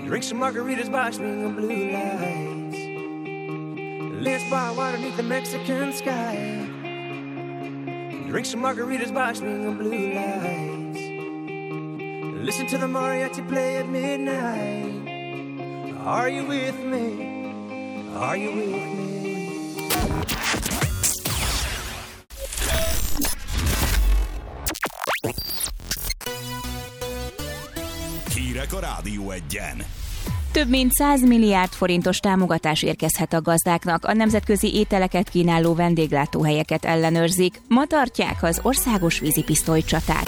Drink some margaritas by swinging blue lights. Let's buy water beneath the Mexican sky. Drink some margaritas by swinging blue lights. Listen to the mariachi play at midnight. Are you with me? Are you with me? Hírek a Rádió Egyen. Több mint 100 milliárd forintos támogatás érkezhet a gazdáknak. A nemzetközi ételeket kínáló vendéglátóhelyeket ellenőrzik. Ma tartják az országos vízipisztoly csatát.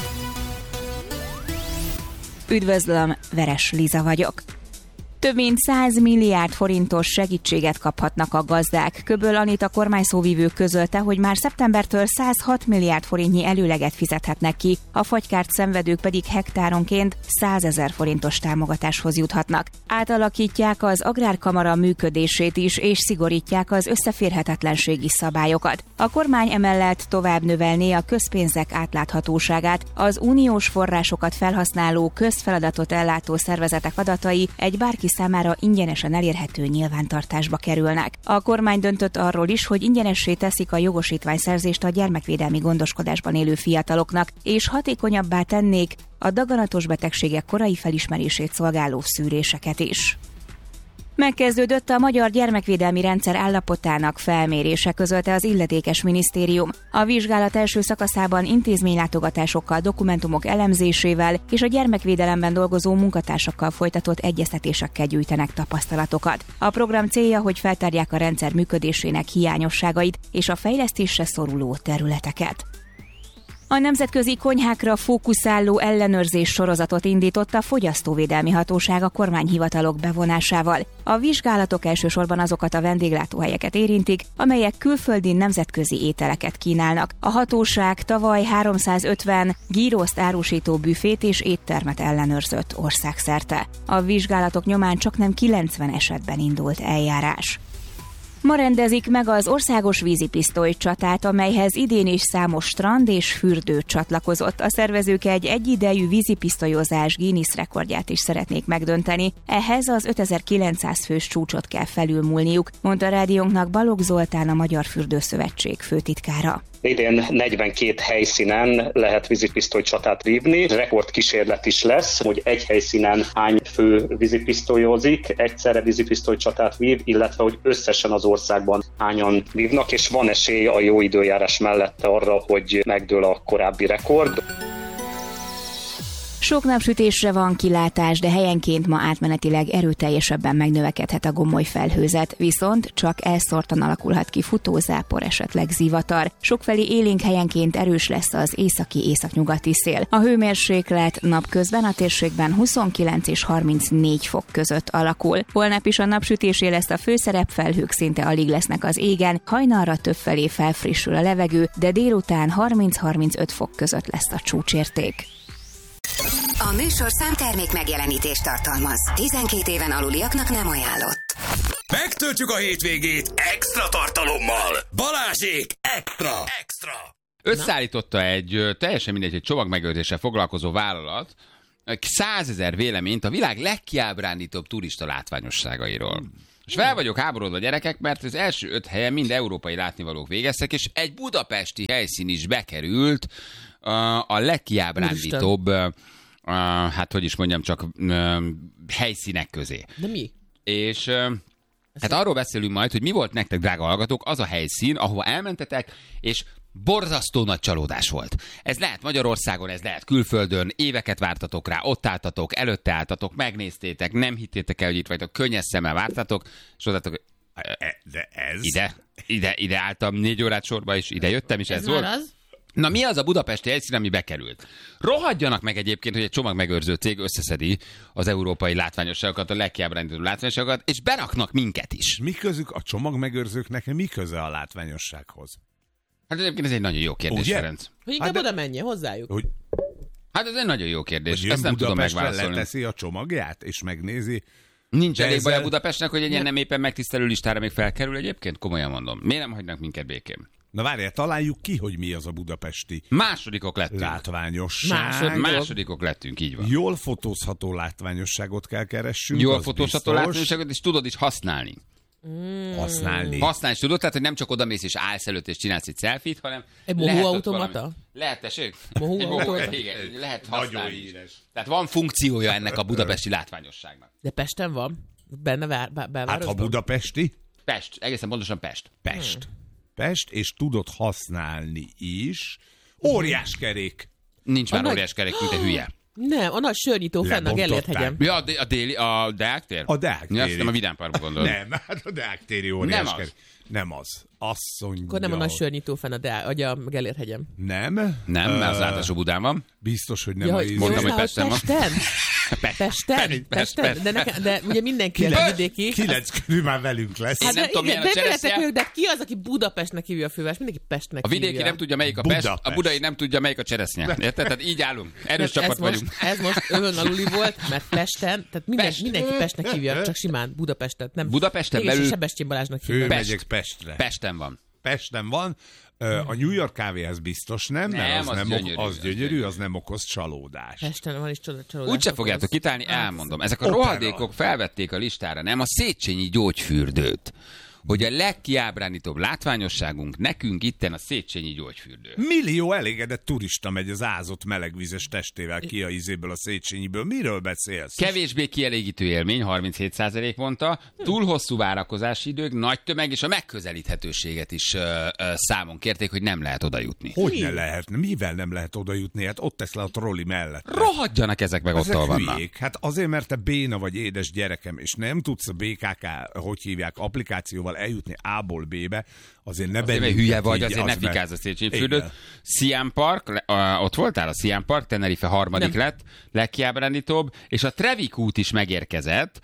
Üdvözlöm, Veres Liza vagyok. Több mint 100 milliárd forintos segítséget kaphatnak a gazdák. Köböl Anita kormányszóvivő közölte, hogy már szeptembertől 106 milliárd forintnyi előleget fizethetnek ki, a fagykárt szenvedők pedig hektáronként 100 000 forintos támogatáshoz juthatnak. Átalakítják az Agrárkamara működését is, és szigorítják az összeférhetetlenségi szabályokat. A kormány emellett tovább növelné a közpénzek átláthatóságát, az uniós forrásokat felhasználó közfeladatot ellátó szervezetek adatai egy bárki számára ingyenesen elérhető nyilvántartásba kerülnek. A kormány döntött arról is, hogy ingyenessé teszik a jogosítványszerzést a gyermekvédelmi gondoskodásban élő fiataloknak, és hatékonyabbá tennék a daganatos betegségek korai felismerését szolgáló szűréseket is. Megkezdődött a magyar gyermekvédelmi rendszer állapotának felmérése, közölte az illetékes minisztérium. A vizsgálat első szakaszában intézménylátogatásokkal, dokumentumok elemzésével és a gyermekvédelemben dolgozó munkatársakkal folytatott egyeztetésekkel gyűjtenek tapasztalatokat. A program célja, hogy feltárják a rendszer működésének hiányosságait és a fejlesztésre szoruló területeket. A nemzetközi konyhákra fókuszáló ellenőrzés sorozatot indított a Fogyasztóvédelmi Hatóság a kormányhivatalok bevonásával. A vizsgálatok elsősorban azokat a vendéglátóhelyeket érintik, amelyek külföldi nemzetközi ételeket kínálnak. A hatóság tavaly 350 gíroszt árusító büfét és éttermet ellenőrzött országszerte. A vizsgálatok nyomán csaknem 90 esetben indult eljárás. Ma rendezik meg az országos vízipisztoly csatát, amelyhez idén is számos strand és fürdő csatlakozott. A szervezők egy egyidejű vízipisztolyozás Guinness rekordját is szeretnék megdönteni. Ehhez az 5900 fős csúcsot kell felülmúlniuk, mondta a rádiónknak Balogh Zoltán, a Magyar Fürdőszövetség főtitkára. Idén 42 helyszínen lehet vízipisztoly csatát vívni. Rekordkísérlet is lesz, hogy egy helyszínen hány fő vízipisztolyozik, egyszerre vízipisztoly csatát vív, illetve hogy összesen az országban hányan vívnak, és van esély a jó időjárás mellett arra, hogy megdől a korábbi rekord. Sok napsütésre van kilátás, de helyenként ma átmenetileg erőteljesebben megnövekedhet a gomoly felhőzet, viszont csak elszórtan alakulhat ki futózápor, esetleg zivatar. Sokfelé élénk helyenként erős lesz az északi-északnyugati szél. A hőmérséklet napközben a térségben 29 és 34 fok között alakul. Holnap is a napsütésé lesz a főszerep, felhők szinte alig lesznek az égen, hajnalra többfelé felfrissül a levegő, de délután 30-35 fok között lesz a csúcsérték. A műsorszám termék megjelenítést tartalmaz. 12 éven aluliaknak nem ajánlott. Megtöltjük a hétvégét extra tartalommal. Balázsék extra. Összeállította egy teljesen mindegy, egy csomagmegőrzéssel foglalkozó vállalat 100 000 véleményt a világ legkiábrándítóbb turista látványosságairól. És fel vagyok háborodva, gyerekek, mert az első 5 helyen mind európai látnivalók végeztek, és egy budapesti helyszín is bekerült a legkiábrándítóbb, hát hogy is mondjam, csak helyszínek közé. De mi? És hát arról beszélünk majd, hogy mi volt nektek, drága hallgatók, az a helyszín, ahova elmentetek, és borzasztó nagy csalódás volt. Ez lehet Magyarországon, ez lehet külföldön, éveket vártatok rá, ott álltatok, előtte álltatok, megnéztétek, nem hittétek el, hogy itt vagytok, könnyes szemmel vártatok, és odatok, De ez? Ide álltam 4 órát sorba, és ide jöttem, és ez volt. Az? Na mi az a budapesti helyszín, ami bekerült? Rohadjanak meg egyébként, hogy egy csomagmegőrző cég összeszedi az európai látványosságokat, a legkiábrándítóbb látványosságokat, és beraknak minket is. Mi közük a csomagmegőrzőknek, mi köze a látványossághoz? Hát egyébként ez egy nagyon jó kérdés, Ugye? Ferenc. Hogy inkább oda menjen hozzájuk. Hogy Hát ez egy nagyon jó kérdés, jön ezt nem tudom Budapestre, megválaszolni. leteszi a csomagját, és megnézi. Nincs elég baj a ezzel- Budapestnek, hogy egy ilyen nem éppen megtisztelő listára még felkerül egyébként? Komolyan mondom. Miért nem hagynak minket békén? Na várjál, találjuk ki, hogy mi az a budapesti Másodikok lettünk. látványosság. Másodikok lettünk, így van. Jól fotózható látványosságot kell keressünk. Jól az fotózható biztos. látványosságot, és tudod is használni. Használni. Használni is tudod, tehát hogy nem csak odamész és állsz előtt és csinálsz egy selfie-t, hanem Egy lehet mohó ott automata? valami- Lehet, tessék? Mohó Egy automata? igen, lehet Nagyon használni is. híres. Tehát van funkciója ennek a budapesti látványosságnak. De Pesten van? Benne Hát ha belvárosban? budapesti, Pest, egészen pontosan Pest. Pest. Pest, és tudod használni is. Óriás kerék. Nincs már nagy- óriás kerek, mint a hülye. Nem, a nagy sörnyitó fenn a Gellért hegyen. Ja, a Deák tér? A Deák Ja, téri. nem a Vidám Parkba gondolod. Nem, hát a Deák téri óriás Nem az. kerék. Nem az. Azt mondja. Akkor nem a nagy sörnyitó fenn a Gellért hegyen. Nem? Nem, mert az általános Budán van. Biztos, hogy nem Ja, a hogy Mondtam, hogy Pesten? Pesten van. Pesten? De ugye mindenki a vidéki. 9 körül már velünk lesz. Én nem tudom, milyen a de veletek cseresznye. vagyok, de ki az, aki Budapestnek hívja a főváros? Mindenki Pestnek A vidéki hívja. nem tudja, melyik a Pest, a Budapest. budai nem tudja, melyik a cseresznye. Érted? Tehát így állunk. Erős Ez csapat most, vagyunk. ez most övön aluli volt, mert Pesten, tehát mindenki Pestnek hívja, csak simán Budapestet. Nem, Budapesten mégis belül- Sebestyén Balázsnak hívja. Főmegyek Pestre. Pesten van. Pesten van. A New York kávéhez biztos nem, Nem, mert az az gyönyörű, az az gyönyörű, gyönyörű. az nem okoz csalódást. Pesten van is csalódás. Úgyse fogjátok kitálni, elmondom. Ezek a Opera. rohadékok felvették a listára, nem a Széchenyi gyógyfürdőt. Hogy a legkiábránítóbb látványosságunk nekünk itten a Széchenyi gyógyfürdő. Millió elégedett turista megy az ázott melegvízes testével ki a izéből, a Széchenyiből. Miről beszélsz? Kevésbé kielégítő élmény, 37% mondta, túl hosszú várakozási idők, nagy tömeg és a megközelíthetőséget is számon kérték, hogy nem lehet oda jutni. Hogy ne lehet? Mivel nem lehet oda jutni? Hát ott tesz le a trolli mellett. Rohadjanak ezek meg ott, Ezek ahol vannak. hülyék. Hát azért, mert te béna vagy édes gyerekem, és nem tudsz a BKK, hogy hívják, applikációval eljutni A-ból B-be, azért ne Azért, mert bennünket hülye vagy, így, azért ne az meg- fikáz a Széchenyi fürdőt. Igen. Siam Park, ott voltál a Siam Park, Tenerife harmadik lett, legkiábrándítóbb, és a Trevik út is megérkezett,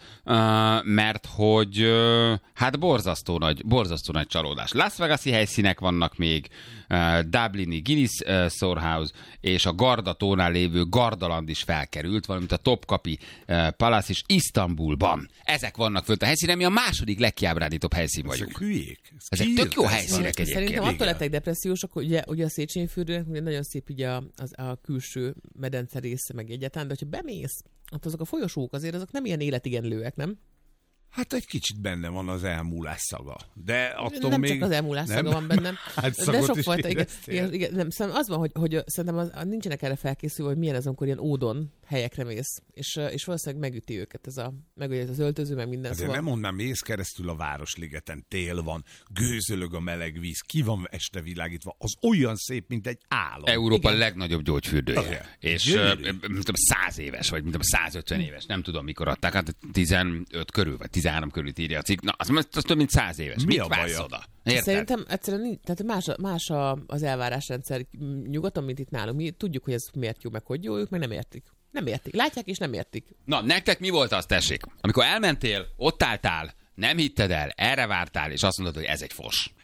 mert hogy hát borzasztó nagy csalódás. Las Vegas-i helyszínek vannak még, Dublini Guinness Storehouse, és a Gardatónál lévő Gardaland is felkerült, valamint a Topkapi Palace is Isztambulban. Ezek vannak fönt a helyszínen, mi a második legkiábrándítóbb helyszín vagyunk. Ezek hülyék. Ezek Ki tök jó írta ezt? helyszínek egyébként. Szerintem attól igen. lettek depressziósak, hogy ugye a Széchenyi fürdőnek ugye nagyon szép így a külső medence része meg egyáltalán, de hogyha bemész, ott azok a folyosók azért azok nem ilyen életigenlőek, nem? Hát egy kicsit benne van az elmúlás szaga. De attól Nem még... csak az elmúlás nem? szaga van bennem. Hát De szagot sok is fajta, igen, éreztél? igen, nem, szerintem az van, hogy szerintem nincsenek erre felkészülve, hogy milyen az, amikor ilyen ódon helyekre mész, és valószínűleg megüti őket meg ugye az öltöző, meg minden. Azért nem mondanám, mész keresztül a Városligeten, tél van, gőzölög a meleg víz, ki van este világítva, az olyan szép, mint egy álom. Európa Igen. legnagyobb gyógyfürdője. Igen. És Gyönyörű. mint tudom, 100 éves, vagy mint tudom, 150 éves, nem tudom mikor adták, hát 15 körül, vagy 13 körül írja a cikk. Na, az több mint 100 éves. Mi Mit a vársz baja? oda? Érted? Szerintem egyszerűen tehát más az elvárásrendszer nyugaton, mint itt nálunk. Mi tudjuk, hogy ez miért jó, meg hogy jó, ők meg nem értik. Nem értik. Látják és nem értik. Na, nektek mi volt az, tessék? Amikor elmentél, ott álltál, nem hitted el, erre vártál, és azt mondod, hogy ez egy fos.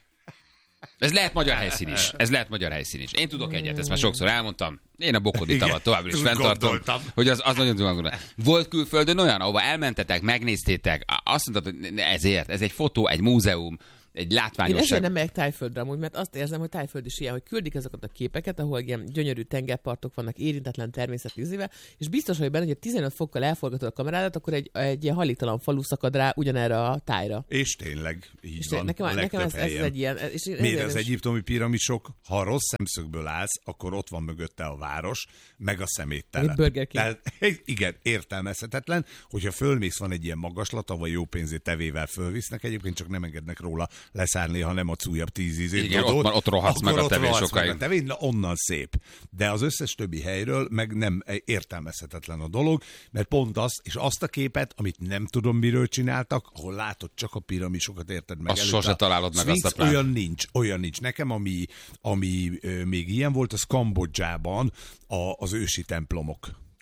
Ez lehet magyar helyszín is. Én tudok egyet, ezt már sokszor elmondtam. Én a bokoditavat továbbra is Úgy fenntartom, gondoltam. hogy az nagyon tudom. Volt külföldön olyan, ahova elmentetek, megnéztétek, azt mondtad, hogy ezért, ez egy fotó, egy múzeum, egy Én ezért látványosság. nem megyek Tájföldre amúgy, mert azt érzem, hogy Tájföld is ilyen, hogy küldik ezeket a képeket, ahol ilyen gyönyörű tengerpartok vannak érintetlen természetvízével, és biztos, hogy benne, hogy 15 fokkal elforgatod a kamerádat, akkor egy ilyen hajléktalan falu szakad rá ugyanerre a tájra. És tényleg így És van. a nekem ez legtöbb helyen. egy ilyen... És Miért az egyiptomi piramisok, ha rossz szemszögből állsz, akkor ott van mögötte a város, meg a szeméttelep. Egy Burger King. Tehát, igen, értelmezhetetlen, hogyha fölmész, van egy ilyen magaslat, ahol jó pénzét tevével fölvisznek, egyébként csak nem engednek róla leszállni, ha nem adsz újabb 10 ízét. Igen, ott rohadsz meg a tevén sokáig. Tevén, na onnan szép. De az összes többi helyről meg nem értelmezhetetlen a dolog, mert pont az, és azt a képet, amit nem tudom miről csináltak, ahol látod csak a piramisokat, érted meg. Azt előtte sose a találod meg, Sphinx, azt a plán. olyan nincs. Nekem, ami még ilyen volt, az Kambodzsában az ősi templomok.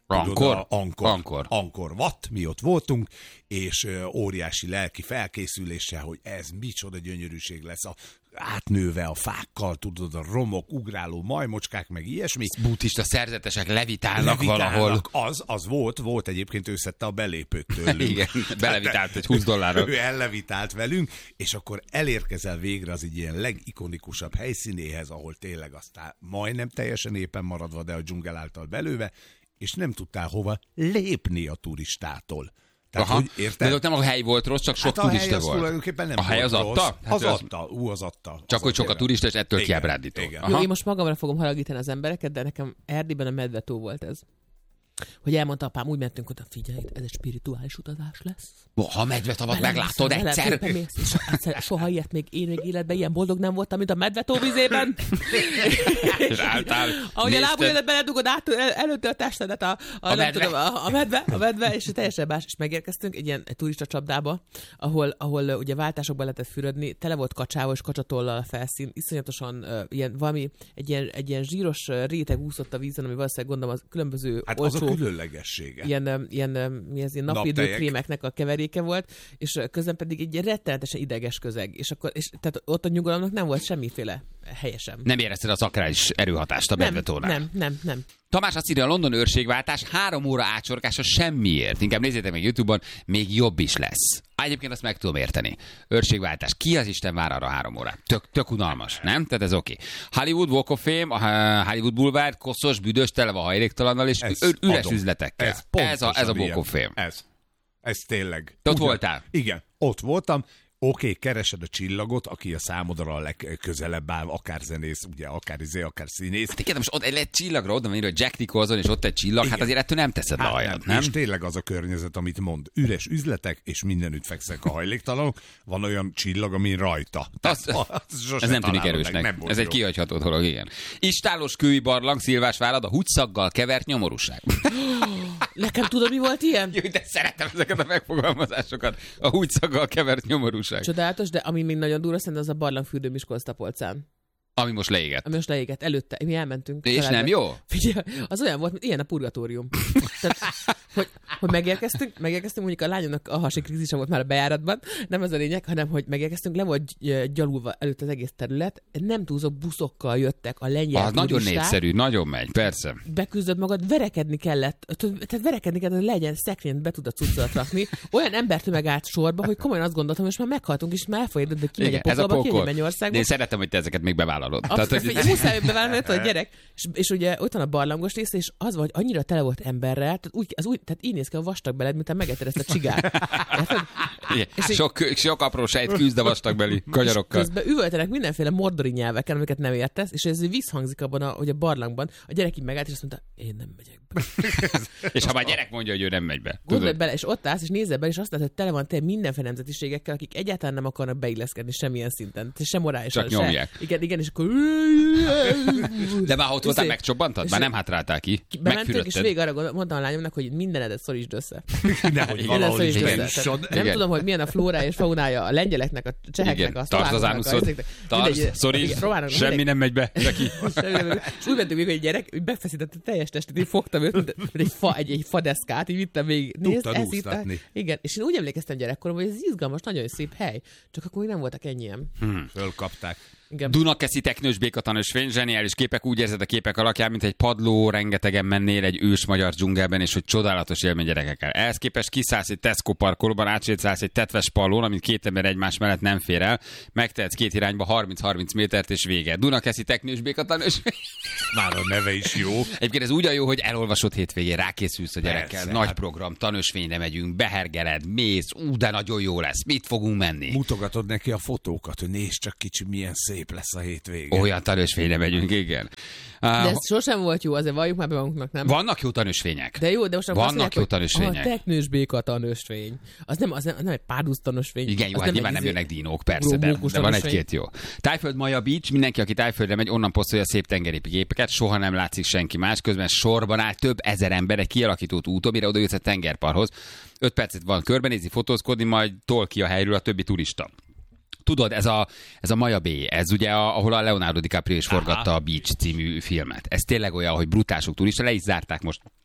Angkor Wat, mi ott voltunk, és óriási lelki felkészüléssel, hogy ez micsoda gyönyörűség lesz, átnőve a fákkal, tudod, a romok, ugráló majmocskák, meg ilyesmi. Buddhista szerzetesek levitálnak valahol. Az volt egyébként, ő szedte a belépőt tőlünk. Igen, belevitált egy $20. Ő ellevitált velünk, és akkor elérkezel végre az egy ilyen legikonikusabb helyszínéhez, ahol tényleg aztán majdnem teljesen éppen maradva, de a dzsungel által belőve, és nem tudtál hova lépni a turistától. Tehát, hogy érted? De ott nem a hely volt rossz, csak sok turista volt. Tulajdonképpen nem a hely az rossz. adta? Az adta. Csak hogy sok a turista, és ettől kiábrándító. Jó, én most magamra fogom haragítani az embereket, de nekem Erdélyben a Medvetó volt ez. Hogy elmondta apám, úgy mentünk oda, figyelj, ez egy spirituális utazás lesz. Ha Medvetavat meglátod egyszer. Soha ilyet még életben ilyen boldog nem voltam, mint a Medvetó vizében. És álltál. Ahogy a lábujjadat beledugod előtte a testedet a medve, és teljesen más. És megérkeztünk egy ilyen turista csapdába, ahol ugye váltásokban lehetett fürödni, tele volt kacsával és kacsatollal a felszín, iszonyatosan egy ilyen zsíros réteg úszott a vízen, ami valószínűleg gondolom az különböző olcsó, különlegessége. Ilyen napidőkrémeknek a keveréke volt, és közben pedig egy rettenetesen ideges közeg. És tehát ott a nyugalomnak nem volt semmiféle helyesen. Nem érezted az akrális erőhatást a Medvetónál? Nem. Tamás azt írja, a London őrségváltás 3 óra átsorgása semmiért. Inkább nézzétek meg YouTube-on, még jobb is lesz. Egyébként azt meg tudom érteni. Őrségváltás. Ki az Isten vár arra 3 órát? Tök unalmas, nem? Tehát ez oké. Hollywood Walk of Fame, a Hollywood Boulevard, koszos, büdös, tele van hajléktalannal, és üres üzletekkel. Ez a Walk of Fame. Ez tényleg. Te ott voltál? Igen, ott voltam. Oké, keresed a csillagot, aki a számodra a legközelebb áll, akár zenész, ugye, akár színész. Hát igen, most ott egy csillagra oda van írva, hogy Jack Nicholson, és ott egy csillag, igen. Hát azért ettől nem teszed le a hajat, nem? És tényleg az a környezet, amit mond. Üres üzletek, és mindenütt fekszenek a hajléktalanok. Van olyan csillag, ami rajta. Ez nem tűnik erősnek. Ez egy kihagyható dolog, igen. Istálos kői barlang, Szilvásvárad, a húgyszaggal kevert nyomorúság. Nekem tudod, mi volt ilyen? Jó, de szeretem ezeket a megfogalmazásokat. A húgyszaggal kevert nyomorúság. Csodálatos, de ami még nagyon durva, szerintem az a barlangfürdő Miskolc-Tapolcán. Ami most leégett. Előtte. Mi elmentünk. És családba. Nem jó? Figyelj, az olyan volt, mint ilyen a purgatórium. Tehát, hogy megérkeztünk, mondjuk a lányomnak a hasi krízise volt már a bejáratban, nem ez a lényeg, hanem hogy megérkeztünk, le volt gyalulva előtt az egész terület, nem túlzó buszokkal jöttek a lengyel nagyon népszerű, nagyon megy, persze. Beküzdött magad, verekedni kellett, hogy legyen szekrényt be tud a cuccolat rakni. Olyan embertömeg állt sorba, hogy komolyan azt gondoltam, hogy most már meghaltunk, és már elfolyadott, de kimegy a pokolba, kimegy Mennyországba. De én szeretem, hogy te ezeket még bevállalod. Muszáj bevállalni, a gyerek, és ugye ott van a barlangos része, és az vagy annyira tele volt emberrel, tehát így néz ki a vastag beled, mint megetted ezt a csigát. Sok apró sejt küzd a vastagbeli kanyarokkal. Közben üvöltenek mindenféle mordori nyelveken, amiket nem értesz, és ez visszhangzik abban, hogy a barlangban a gyerek így megállt, és azt mondta, én nem megyek be. És ha már gyerek mondja, hogy ő nem megy be. Gondolj bele, és ott állsz, és nézzel be, és azt látod, hogy tele van mindenféle nemzetiségekkel, akik egyáltalán nem akarnak beilleszkedni semmilyen szinten. Se morálisan. Csak nyomják. Igen, és akkor... De már ott voltál, megcsobbantad? Már nem hátráltál ki? Bementünk, és végig arra mondtam a lányomnak, hogy mindenedet szorítsd össze. Nehogy valahol is bejussod. Nem tudom, hogy milyen a flóra és faunája a lengyeleknek, a cseheknek, a szlovákoknak. Tartsd, szorítsd, semmi nem megy be. És úgy mentünk még, hogy egy gyerek, hogy befeszítette teljes testet, így fogtam őt, egy fadeszkát, így vittem végig. Tudtad úsztatni. Igen, és én úgy emlékeztem gyerekkoromban, hogy ez izgalmas, nagyon szép hely, csak akkor még nem voltak ennyien. Fölkapták. Igen. Dunakeszi teknős békatanösvény, zseniális képek, úgy érzed a képek alakján, mint egy padló, rengetegen mennél egy ős magyar dzsungelben, és hogy csodálatos élmény gyerekekkel. Ehhez képest kiszállsz egy Tesco parkolóban, átsétálsz egy tetves pallón, amit 2 ember egymás mellett nem fér el, megtehetsz 2 irányba 30-30 métert, és vége. Dunakeszi teknős békatanösvény. Már a neve is jó. Egyébként ez úgy a jó, hogy elolvasod hétvégén, rákészülsz a gyerekkel, persze, nagy program, tanösvényre megyünk, behergeled, mész, de nagyon jó lesz, mit fogunk menni? Mutogatod neki a fotókat, hogy nézd csak kicsi, milyen szép lesz a hétvége. Olyan tanösvényre megyünk, igen. De ez sosem volt jó, azért valljuk már be magunknak, nem? Vannak jó tanösvények. De jó, de most vannak jó tanösvények. A teknős béka tanösvény. Az nem egy párduc tanösvény. Igen, jó, hát nyilván nem jönnek dinók, persze, de van egy-két jó. Tájföld Maja Beach, mindenki, aki Tájföldre megy, onnan posztolja a szép tengeri képeket, soha nem látszik senki más, közben sorban áll több ezer ember egy kialakított úton, mire oda jössz a tengerparthoz. 5 percet van körbenézni, fotózkodni, majd tol ki a helyről a többi turista. Tudod, ez a Maja Bay, ez ugye, ahol a Leonardo DiCaprio is forgatta a Beach című filmet. Ez tényleg olyan, hogy brutál sok turista, le is zárták most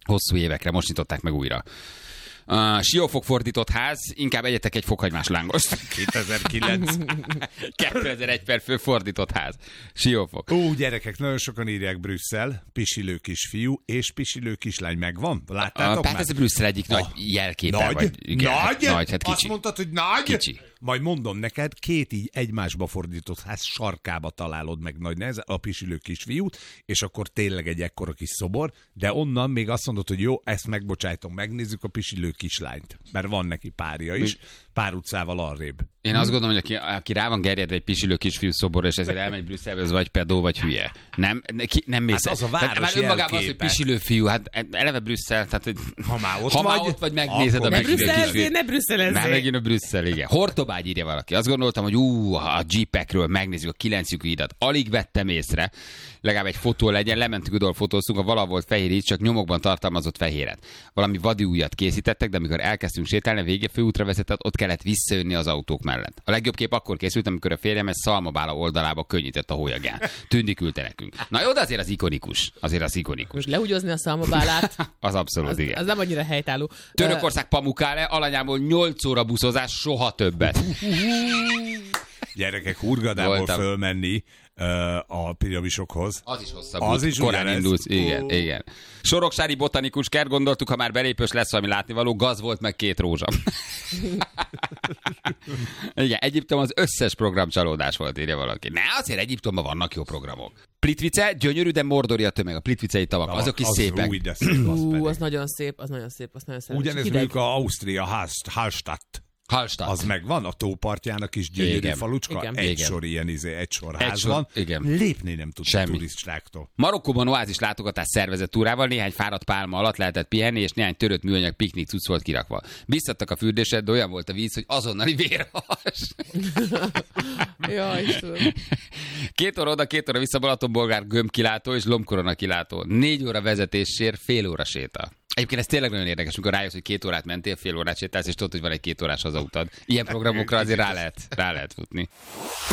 Hosszú évekre, most nyitották meg újra. Siófok fordított ház, inkább egyetek egy fokhagymás lángost. 2009. 2001 per fő fordított ház. Siófok. Gyerekek, nagyon sokan írják Brüsszel, pisilő kisfiú és pisilő kislány megvan. Láttátok Hát már? ez a Brüsszel egyik nagy jelképe. Nagy? Vagy, igen, nagy, hát kicsi. Azt mondtad, hogy nagy? Kicsi. Majd mondom neked, két így egymásba fordított ház sarkába találod meg nagy nehezen a pisilő kisfiút, és akkor tényleg egy ekkora kis szobor, de onnan még azt mondod, hogy jó, ezt megbocsájtom, megnézzük a pisilő kislányt, mert van neki párja is, pár utcával arrébb. Én azt gondolom, hogy aki rá van gerjedve egy pisilő kisfiú szoborra, és ezért elmegy Brüsszelbe, az vagy pedó, vagy hülye. Nem mész. Hát az a város már önmagában az, hogy jelképe. pisilő fiú, hát eleve Brüsszel, tehát hogy Ha már ott vagy, megnézed a akkor pisilő kisfiút. Ne Brüsszelezzél. Már megint a Brüsszel, igen. Hortobágy írja valaki. Azt gondoltam, hogy a jeepekről megnézzük a 9 lyukat. Alig vettem észre. Legalább egy fotó legyen. Lementünk oda, fotóztunk, a valahol volt fehér így, csak nyomokban tartalmazott fehéret. Valami vadi ujjat készítettek, de amikor elkezdtünk sétálni, a vége főútra vezetett, ott kellett visszajönni az autók mellett. A legjobb kép akkor készült, amikor a férjem egy szalmabála oldalába könnyített a hólyagán. Tündi küldte nekünk. Na jó, de azért az ikonikus. Azért az ikonikus. Most lehúgyozni a szalmabálát, Az abszolút, igen. az nem annyira helytálló. Törökország Pamukkale, alanyából 8 óra buszozás, soha többet. Gyerekek, Hurgadából Voltam. fölmenni a piramisokhoz. Az is hosszabb. Az is korán ugyanez. indulsz. Igen. Soroksári botanikus kert, gondoltuk, ha már belépős lesz valami látnivaló, gaz volt meg 2 rózsa. Igen, Egyiptom az összes program csalódás volt, írja valaki. Ne, azért Egyiptomban vannak jó programok. Plitvice, gyönyörű, de mordori a tömeg, a plitvicei tavak, azok is szépek. Új, de szép, az pedig. Az nagyon szép, azt nagyon szeretem. Ugyanez Hideg. mondjuk a Ausztria Hallstatt. Hallstatt. Az megvan, a tópartjának is gyönyörű Igen. falucska, Igen. egy Igen. sor ilyen egy sor Egy ház sor, van. igen. Lépni nem tud a Semmi. turistáktól. Marokkóban oázis látogatás szervezett túrával, néhány fáradt pálma alatt lehetett pihenni, és néhány törött műanyag piknik cucc volt kirakva. Biztattak a fürdésre, de olyan volt a víz, hogy azonnali vérhas. Jaj, Istenem. 2 óra oda, 2 óra vissza, Balatonbolgár gömbkilátó és lombkorona kilátó. 4 óra vezetéssér, fél óra séta. Egyébként ez tényleg nagyon érdekes, amikor rájössz, hogy 2 órát mentél, fél órát sétálsz, és tudod, hogy van egy 2 órás hazautad. Ilyen programokra azért rá lehet futni.